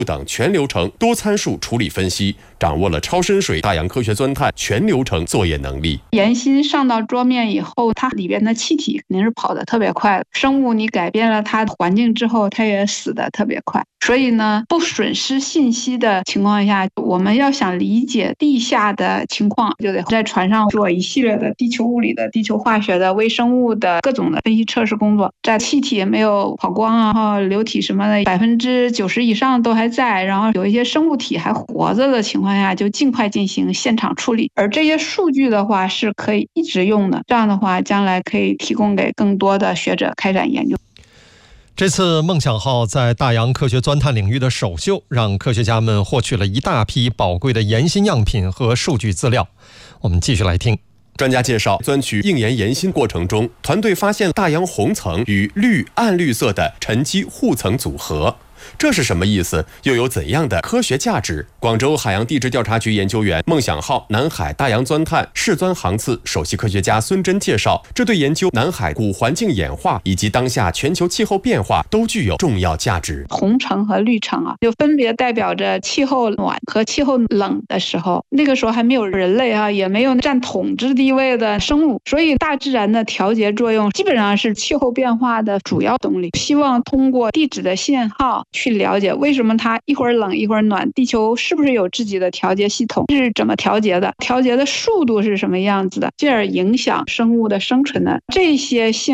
等全流程多参数处理分析，掌握了超深水大洋科学钻探全流程作业能力。 岩芯上到桌面以后，它里边的气体肯定是跑得特别快的。生物你改变了它的环境之后，它也死得特别快。所以呢，不损失信息的情况下，我们要想理解地下的情况，就得在船上做一系列的地球物理的、地球化学的、微生物的各种的分析测试工作。在气体也没有跑光啊、然后流体什么的90%以上都还在，然后有一些生物体还活着的情况下，就尽快进行现场处理。而这些数据的话是可以一直用的，这样的话将来可以提供给更多的学者开展研究。 这次梦想号在大洋科学钻探领域的首秀，让科学家们获取了一大批宝贵的岩芯样品和数据资料。我们继续来听。 专家介绍，钻取硬岩岩芯过程中，团队发现大洋红层与绿暗绿色的沉积护层组合。这是什么意思？又有怎样的科学价值？广州海洋地质调查局研究员、梦想号南海大洋钻探试钻航次首席科学家孙真介绍，这对研究南海古环境演化以及当下全球气候变化都具有重要价值。 红层和绿层就分别代表着气候暖和气候冷的时候，那个时候还没有人类也没有占统治地位的生物，所以大自然的调节作用基本上是气候变化的主要动力。希望通过地质的信号去了解为什么它一会儿冷一会儿暖，地球是不是有自己的调节系统，是怎么调节的，调节的速度是什么样子的，进而影响生物的生存的这些信